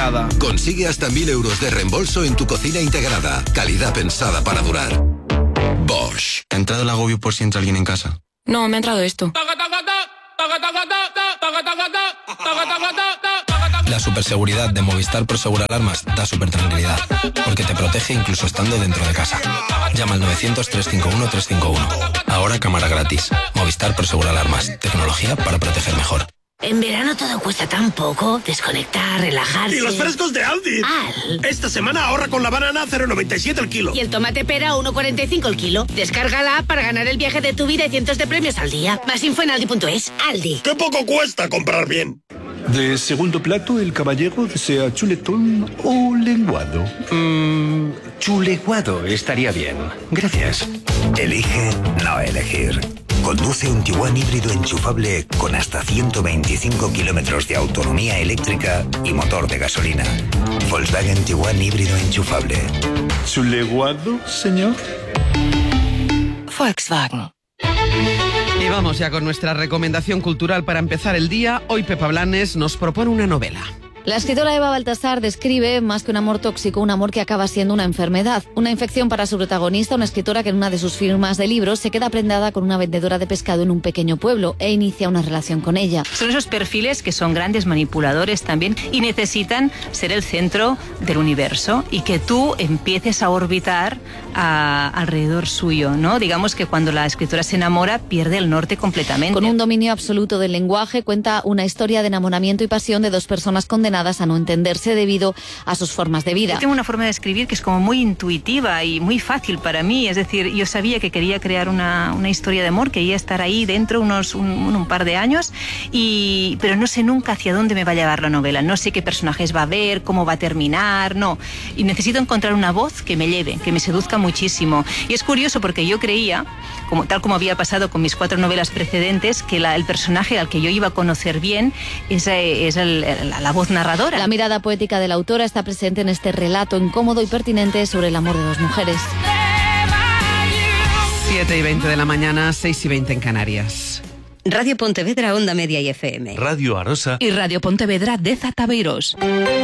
integrada. Consigue hasta 1.000 euros de reembolso en tu cocina integrada. Calidad pensada para durar. Bosch. ¿Ha entrado el agobio por si entra alguien en casa? No, me ha entrado esto. La superseguridad de Movistar Prosegur Alarmas da supertranquilidad, porque te protege incluso estando dentro de casa. Llama al 900-351-351. Ahora cámara gratis. Movistar Prosegur Alarmas. Tecnología para proteger mejor. En verano todo cuesta tan poco. Desconectar, relajarse. ¡Y los frescos de Aldi! Esta semana ahorra con la banana 0,97 el kilo. Y el tomate pera 1,45 el kilo. Descárgala para ganar el viaje de tu vida y cientos de premios al día. Más info en aldi.es. Aldi. ¡Qué poco cuesta comprar bien! De segundo plato, el caballero desea chuletón o lenguado. Chuleguado estaría bien. Gracias. Elige no elegir. Conduce un Tiguan híbrido enchufable con hasta 125 kilómetros de autonomía eléctrica y motor de gasolina. Volkswagen Tiguan híbrido enchufable. ¿Chuleguado, señor? Volkswagen. Y vamos ya con nuestra recomendación cultural para empezar el día. Hoy Pepa Blanes nos propone una novela. La escritora Eva Baltasar describe, más que un amor tóxico, un amor que acaba siendo una enfermedad. Una infección para su protagonista, una escritora que en una de sus firmas de libros se queda prendada con una vendedora de pescado en un pequeño pueblo e inicia una relación con ella. Son esos perfiles que son grandes manipuladores también y necesitan ser el centro del universo y que tú empieces a orbitar alrededor suyo, ¿no? Digamos que cuando la escritora se enamora pierde el norte completamente. Con un dominio absoluto del lenguaje, cuenta una historia de enamoramiento y pasión de dos personas condenadas a no entenderse debido a sus formas de vida. Yo tengo una forma de escribir que es como muy intuitiva y muy fácil para mí, es decir, yo sabía que quería crear una historia de amor, quería estar ahí dentro un par de años, pero no sé nunca hacia dónde me va a llevar la novela, no sé qué personajes va a haber, cómo va a terminar, no, y necesito encontrar una voz que me lleve, que me seduzca muchísimo. Y es curioso porque yo creía, tal como había pasado con mis 4 novelas precedentes, que el personaje al que yo iba a conocer bien es la voz narradora. La mirada poética de la autora está presente en este relato incómodo y pertinente sobre el amor de dos mujeres. 7:20 de la mañana, 6:20 en Canarias. Radio Pontevedra, Onda Media y FM. Radio Arosa. Y Radio Pontevedra de Zataveiros.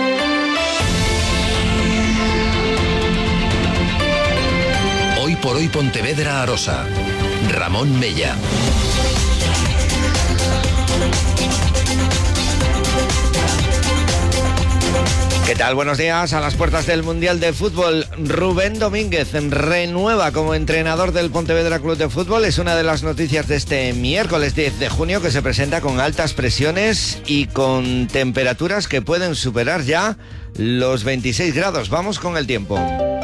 Hoy por hoy Pontevedra Arosa. Ramón Mella. ¿Qué tal? Buenos días. A las puertas del Mundial de Fútbol, Rubén Domínguez renueva como entrenador del Pontevedra Club de Fútbol. Es una de las noticias de este miércoles 10 de junio, que se presenta con altas presiones y con temperaturas que pueden superar ya los 26 grados. Vamos con el tiempo.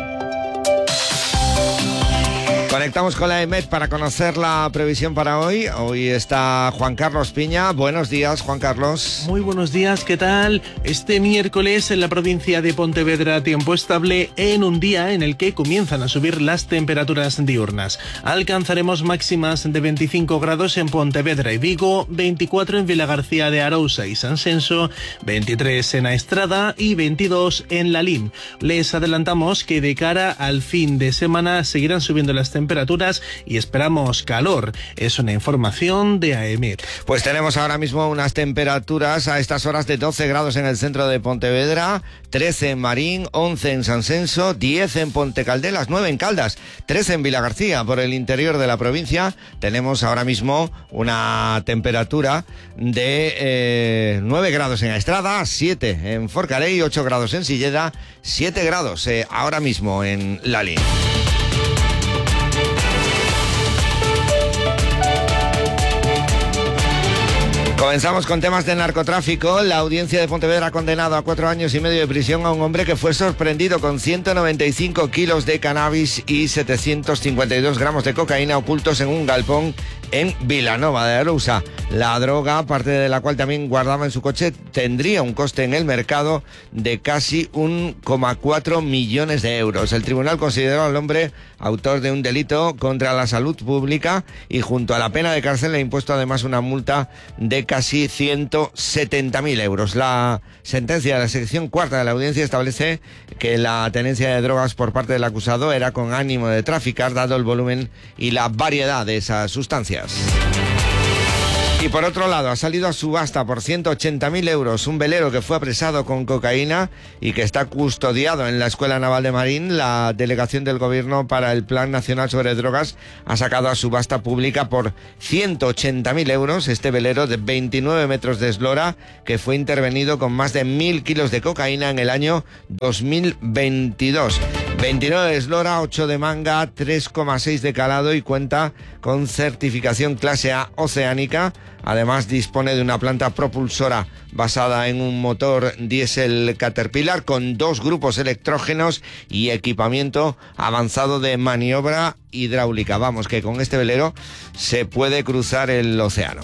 Conectamos con la EMET para conocer la previsión para hoy. Hoy está Juan Carlos Piña. Buenos días, Juan Carlos. Muy buenos días, ¿qué tal? Este miércoles en la provincia de Pontevedra, tiempo estable en un día en el que comienzan a subir las temperaturas diurnas. Alcanzaremos máximas de 25 grados en Pontevedra y Vigo, 24 en Vilagarcía de Arousa y Sanxenxo, 23 en Aestrada y 22 en Lalín. Les adelantamos que de cara al fin de semana seguirán subiendo las temperaturas y esperamos calor. Es una información de AEMET. Pues tenemos ahora mismo unas temperaturas a estas horas de 12 grados en el centro de Pontevedra, 13 en Marín, 11 en Sanxenxo, 10 en Pontecaldelas, 9 en Caldas, 13 en Vilagarcía. Por el interior de la provincia tenemos ahora mismo una temperatura de 9 grados en Aestrada, 7 en Forcarey, 8 grados en Silleda, 7 grados ahora mismo en Lalín. Comenzamos con temas de narcotráfico. La audiencia de Pontevedra ha condenado a 4 años y medio de prisión a un hombre que fue sorprendido con 195 kilos de cannabis y 752 gramos de cocaína ocultos en un galpón en Vilanova de Arousa. La droga, parte de la cual también guardaba en su coche, tendría un coste en el mercado de casi 1,4 millones de euros. El tribunal consideró al hombre autor de un delito contra la salud pública y junto a la pena de cárcel le ha impuesto además una multa de casi 170.000 euros. La sentencia de la sección cuarta de la audiencia establece que la tenencia de drogas por parte del acusado era con ánimo de traficar, dado el volumen y la variedad de esas sustancias. Y por otro lado, ha salido a subasta por 180.000 euros un velero que fue apresado con cocaína y que está custodiado en la Escuela Naval de Marín. La delegación del Gobierno para el Plan Nacional sobre Drogas ha sacado a subasta pública por 180.000 euros este velero de 29 metros de eslora que fue intervenido con más de 1.000 kilos de cocaína en el año 2022. 29 de eslora, 8 de manga, 3,6 de calado y cuenta con certificación clase A oceánica. Además dispone de una planta propulsora basada en un motor diésel Caterpillar con 2 grupos electrógenos y equipamiento avanzado de maniobra hidráulica. Vamos, que con este velero se puede cruzar el océano.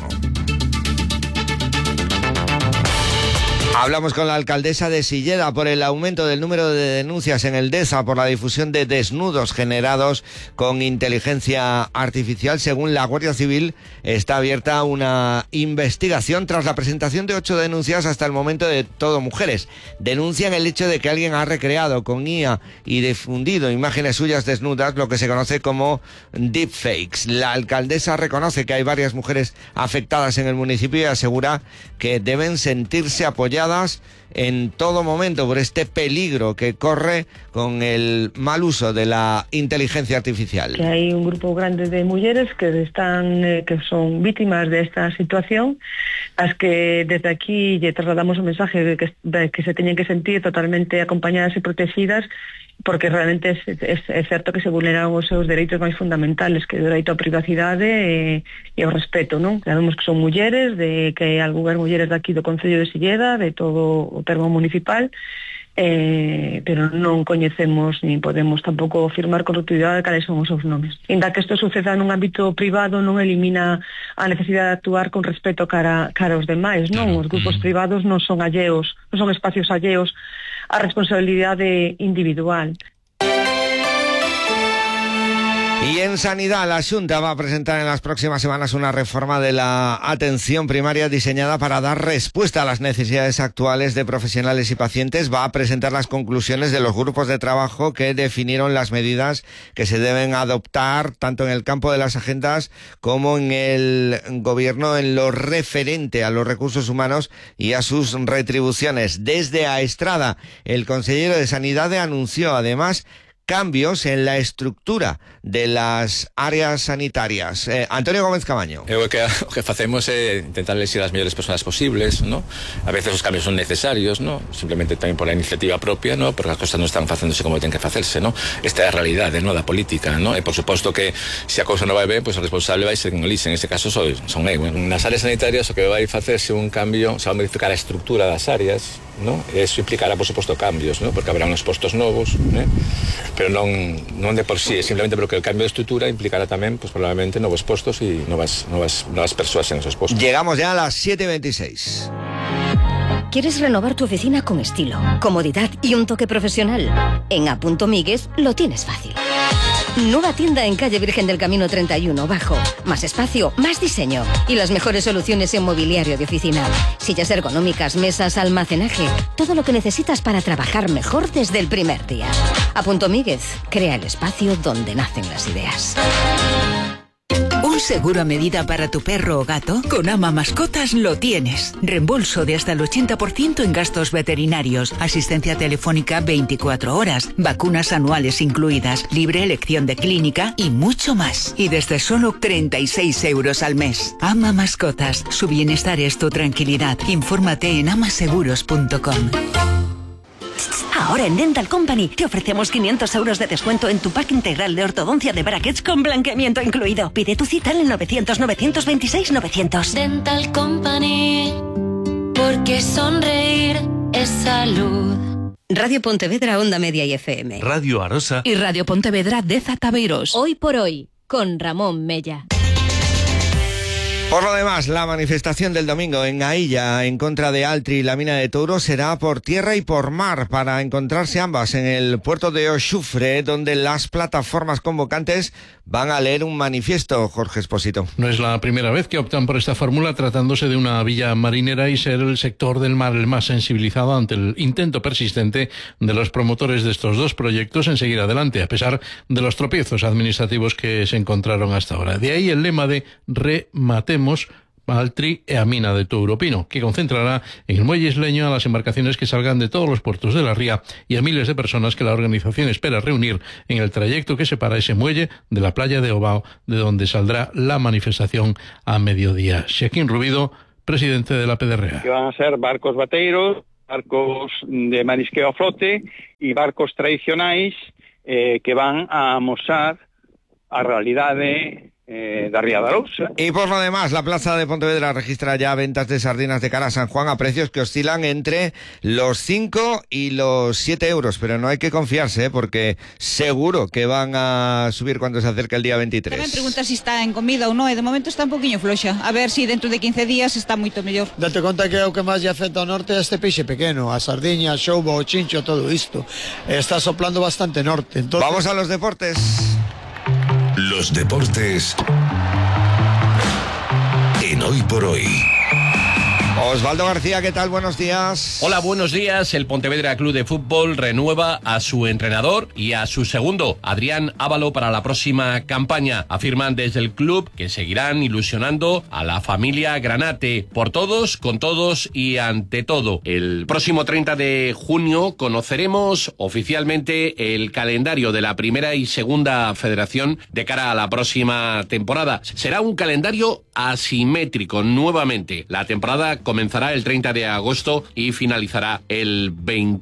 Hablamos con la alcaldesa de Silleda por el aumento del número de denuncias en el DEZA por la difusión de desnudos generados con inteligencia artificial. Según la Guardia Civil, está abierta una investigación tras la presentación de 8 denuncias hasta el momento, de todo mujeres. Denuncian el hecho de que alguien ha recreado con IA y difundido imágenes suyas desnudas, lo que se conoce como deepfakes. La alcaldesa reconoce que hay varias mujeres afectadas en el municipio y asegura que deben sentirse apoyadas en todo momento por este peligro que corre con el mal uso de la inteligencia artificial. Que hay un grupo grande de mujeres que son víctimas de esta situación, a las que desde aquí le trasladamos un mensaje de que se tienen que sentir totalmente acompañadas y protegidas, porque realmente é certo que se vulneran os seus dereitos máis fundamentales, que é o dereito á privacidade e ao respeto, non? Sabemos que son mulleres, de que algunhas mulleres daqui do Concello de Silleda, de todo o termo municipal, pero non coñecemos ni podemos tampouco afirmar con rotundidade cales son os seus nomes. Inda que isto suceda nun ámbito privado, non elimina a necesidade de actuar con respeto cara aos demais, non? Os grupos privados non son alleos, non son espacios alleos a responsabilidade individual. Y en Sanidad, la Xunta va a presentar en las próximas semanas una reforma de la atención primaria diseñada para dar respuesta a las necesidades actuales de profesionales y pacientes. Va a presentar las conclusiones de los grupos de trabajo que definieron las medidas que se deben adoptar tanto en el campo de las agendas como en el gobierno en lo referente a los recursos humanos y a sus retribuciones. Desde A Estrada, el consejero de Sanidad anunció además cambios en la estructura de las áreas sanitarias. Antonio Gómez Camaño. O que facemos é intentar elegir as mellores persoas posibles, ¿no? A veces os cambios son necesarios, ¿no? Simplemente tamén por la iniciativa propia, ¿no? Porque as cosas non están facéndose como ten que facerse, ¿no? Esta é a realidade, ¿no? Da política, ¿no? E por suposto que se a cousa non vai ben, pois o responsable vai ser quen elixe, en este caso son eu. Nas áreas sanitarias o que vai facerse un cambio, se vai modificar a estrutura das áreas, ¿no? Eso implicará, por suposto, cambios, ¿no? Porque habrá uns postos novos, ¿no? Pero non de por sí, simplemente porque el cambio de estructura implicará tamén, pues probablemente, novos postos e novas persoas en esos postos. Llegamos ya a las 7:26. ¿Quieres renovar tu oficina con estilo, comodidad y un toque profesional? En A. Migues lo tienes fácil. Nueva tienda en calle Virgen del Camino 31 Bajo. Más espacio, más diseño y las mejores soluciones en mobiliario de oficina. Sillas ergonómicas, mesas, almacenaje. Todo lo que necesitas para trabajar mejor desde el primer día. A. Míguez, crea el espacio donde nacen las ideas. ¿Un seguro a medida para tu perro o gato? Con Ama Mascotas lo tienes. Reembolso de hasta el 80% en gastos veterinarios, asistencia telefónica 24 horas, vacunas anuales incluidas, libre elección de clínica y mucho más. Y desde solo 36 euros al mes. Ama Mascotas, su bienestar es tu tranquilidad. Infórmate en amaseguros.com. Ahora en Dental Company te ofrecemos 500 euros de descuento en tu pack integral de ortodoncia de brackets con blanqueamiento incluido. Pide tu cita en el 900-926-900. Dental Company, porque sonreír es salud. Radio Pontevedra, Onda Media y FM. Radio Arosa. Y Radio Pontevedra de Zataveiros. Hoy por hoy, con Ramón Mella. Por lo demás, la manifestación del domingo en Ailla en contra de Altri y la mina de Touro será por tierra y por mar para encontrarse ambas en el puerto de Oxufre, donde las plataformas convocantes van a leer un manifiesto. Jorge Espósito. No es la primera vez que optan por esta fórmula, tratándose de una villa marinera y ser el sector del mar el más sensibilizado ante el intento persistente de los promotores de estos dos proyectos en seguir adelante, a pesar de los tropiezos administrativos que se encontraron hasta ahora. De ahí el lema de rematemos Maltri e a mina de Touropino, que concentrará en el muelle isleño a las embarcaciones que salgan de todos los puertos de la ría y a miles de personas que la organización espera reunir en el trayecto que separa ese muelle de la playa de Ovao, de donde saldrá la manifestación a mediodía. Xaquín Rubido, presidente de la PDRA. Que van a ser barcos bateiros, barcos de marisqueo a flote e barcos tradicionais que van a amosar a realidade da Ría da Arousa. Y por lo demás, la plaza de Pontevedra registra ya ventas de sardinas de cara a San Juan a precios que oscilan entre los 5 y los 7 euros, pero no hay que confiarse, porque seguro que van a subir cuando se acerque el día 23. Tamén pregunta si está en comida ou non, e de momento está un poquinho floxa. A ver si dentro de 15 días está moito mellor. Date conta que é o que máis lle afecta ao norte é este peixe pequeno, a sardiña, a xoubo, o chincho, todo isto. Está soplando bastante norte. Entonces... Vamos a los deportes. Los deportes en Hoy por Hoy. Osvaldo García, ¿qué tal? Buenos días. Hola, buenos días. El Pontevedra Club de Fútbol renueva a su entrenador y a su segundo, Adrián Ávalo, para la próxima campaña. Afirman desde el club que seguirán ilusionando a la familia Granate por todos, con todos y ante todo. El próximo 30 de junio conoceremos oficialmente el calendario de la primera y segunda federación de cara a la próxima temporada. Será un calendario asimétrico nuevamente. La temporada comenzará el 30 de agosto y finalizará el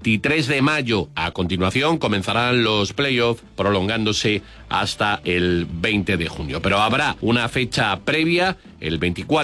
23 de mayo. A continuación comenzarán los playoffs, prolongándose hasta el 20 de junio. Pero habrá una fecha previa, el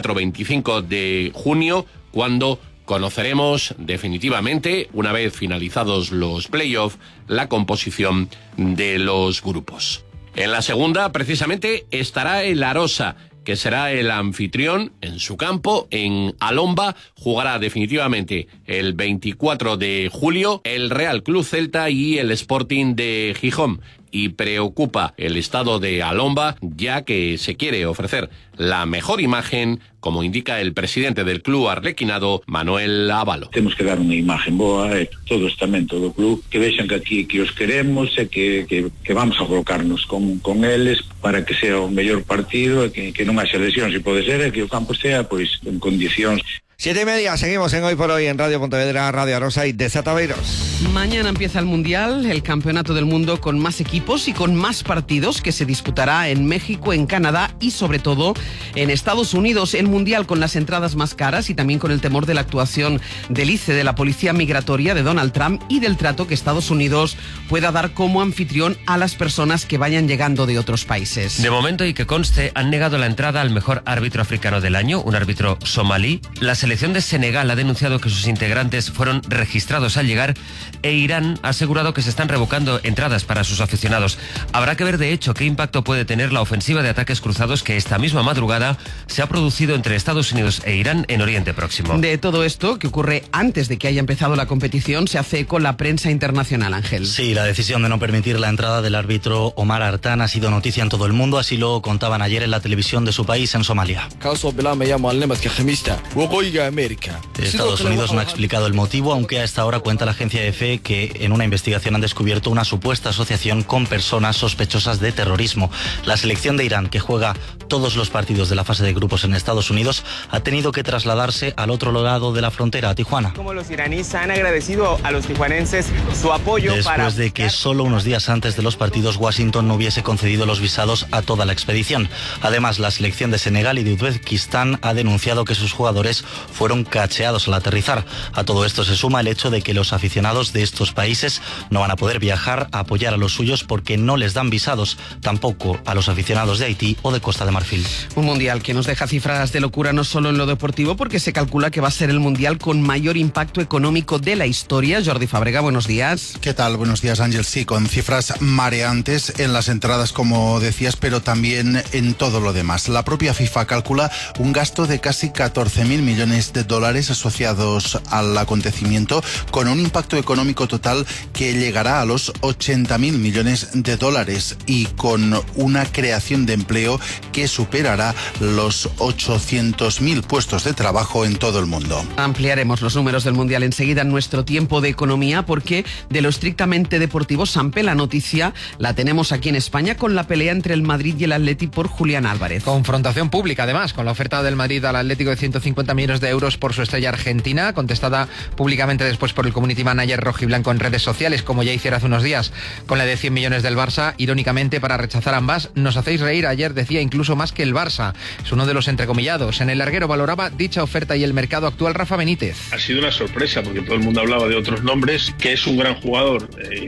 24-25 de junio, cuando conoceremos definitivamente, una vez finalizados los playoffs, la composición de los grupos. En la segunda, precisamente, estará el Arosa, que será el anfitrión en su campo, en Alomba. Jugará definitivamente el 24 de julio el Real Club Celta y el Sporting de Gijón. Y preocupa el estado de Alomba, ya que se quiere ofrecer la mejor imagen, como indica el presidente del club arlequinado, Manuel Ávalo. Temos que dar unha imagen boa, todos tamén, todo o club, que vexan que aquí que os queremos e que vamos a colocarnos con eles para que sea o mellor partido e que non haxa lesións, se pode ser, e que o campo estea pois en condicións. 7:30, seguimos en Hoy por Hoy en Radio Pontevedra, Radio Arosa y Desataveiros. Mañana empieza el Mundial, el campeonato del mundo con más equipos y con más partidos, que se disputará en México, en Canadá y sobre todo en Estados Unidos. El Mundial con las entradas más caras y también con el temor de la actuación del ICE, de la Policía Migratoria de Donald Trump, y del trato que Estados Unidos pueda dar como anfitrión a las personas que vayan llegando de otros países. De momento, y que conste, han negado la entrada al mejor árbitro africano del año, un árbitro somalí. La selección de Senegal ha denunciado que sus integrantes fueron registrados al llegar, e Irán ha asegurado que se están revocando entradas para sus aficionados. Habrá que ver, de hecho, qué impacto puede tener la ofensiva de ataques cruzados que esta misma madrugada se ha producido entre Estados Unidos e Irán en Oriente Próximo. De todo esto, que ocurre antes de que haya empezado la competición, se hace eco la prensa internacional, Ángel. Sí, la decisión de no permitir la entrada del árbitro Omar Artan ha sido noticia en todo el mundo, así lo contaban ayer en la televisión de su país, en Somalia. Estados Unidos no ha explicado el motivo, aunque a esta hora cuenta la agencia EFE que en una investigación han descubierto una supuesta asociación con personas sospechosas de terrorismo. La selección de Irán, que juega todos los partidos de la fase de grupos en Estados Unidos, ha tenido que trasladarse al otro lado de la frontera, a Tijuana. Como los iraníes han agradecido a los tijuanenses su apoyo después de que solo unos días antes de los partidos Washington no hubiese concedido los visados a toda la expedición. Además, la selección de Senegal y de Uzbekistán ha denunciado que sus jugadores fueron cacheados al aterrizar. A todo esto se suma el hecho de que los aficionados de estos países no van a poder viajar a apoyar a los suyos porque no les dan visados, tampoco a los aficionados de Haití o de Costa de Marfil. Un mundial que nos deja cifras de locura no solo en lo deportivo, porque se calcula que va a ser el mundial con mayor impacto económico de la historia. Jordi Fábrega, buenos días. ¿Qué tal? Buenos días, Ángel. Sí, con cifras mareantes en las entradas, como decías, pero también en todo lo demás. La propia FIFA calcula un gasto de casi 14.000 millones millones de dólares asociados al acontecimiento, con un impacto económico total que llegará a los 80.000 millones de dólares y con una creación de empleo que superará los 800.000 puestos de trabajo en todo el mundo. Ampliaremos los números del Mundial enseguida en nuestro tiempo de economía, porque de lo estrictamente deportivo, Sampe, la noticia la tenemos aquí en España con la pelea entre el Madrid y el Atleti por Julián Álvarez. Confrontación pública, además, con la oferta del Madrid al Atlético de 150 millones de euros por su estrella argentina, contestada públicamente después por el community manager rojiblanco en redes sociales, como ya hiciera hace unos días con la de 100 millones del Barça. Irónicamente, para rechazar ambas, nos hacéis reír. Ayer decía incluso más que el Barça. Es uno de los entrecomillados. En el larguero valoraba dicha oferta y el mercado actual Rafa Benítez. Ha sido una sorpresa porque todo el mundo hablaba de otros nombres, que es un gran jugador.